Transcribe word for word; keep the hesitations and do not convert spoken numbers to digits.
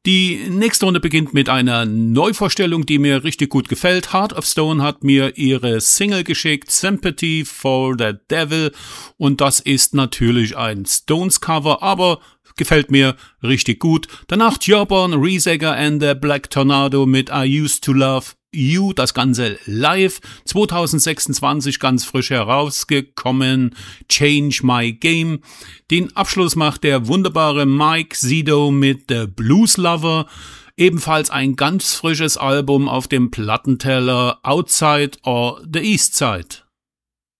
Die nächste Runde beginnt mit einer Neuvorstellung, die mir richtig gut gefällt. Heart of Stone hat mir ihre Single geschickt, Sympathy for the Devil, und das ist natürlich ein Stones-Cover, aber gefällt mir richtig gut. Danach Jawbone, Riesecker and the Black Tornado mit I Used to Love You, das Ganze live, zwanzig sechsundzwanzig ganz frisch herausgekommen, Change My Game. Den Abschluss macht der wunderbare Mike Zido mit The Blues Lover, ebenfalls ein ganz frisches Album auf dem Plattenteller Outside or the East Side.